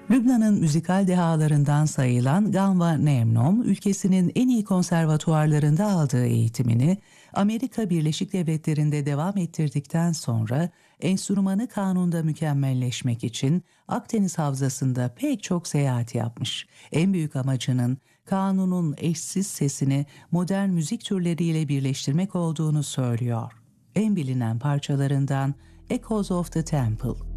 Lübnan'ın müzikal dehalarından sayılan Ganva Nemnom, ülkesinin en iyi konservatuarlarında aldığı eğitimini Amerika Birleşik Devletleri'nde devam ettirdikten sonra enstrümanı kanunda mükemmelleşmek için Akdeniz Havzası'nda pek çok seyahat yapmış. En büyük amacının kanunun eşsiz sesini modern müzik türleriyle birleştirmek olduğunu söylüyor. En bilinen parçalarından Echoes of the Temple.